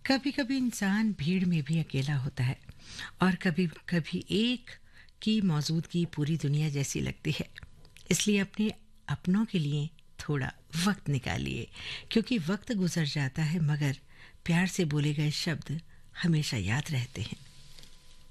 कभी-कभी इंसान भीड़ में भी अकेला होता है और कभी-कभी एक की मौजूदगी पूरी दुनिया जैसी लगती है। इसलिए अपने अपनों के लिए थोड़ा वक्त निकालिए क्योंकि वक्त गुजर जाता है मगर प्यार से बोले गए शब्द हमेशा याद रहते हैं।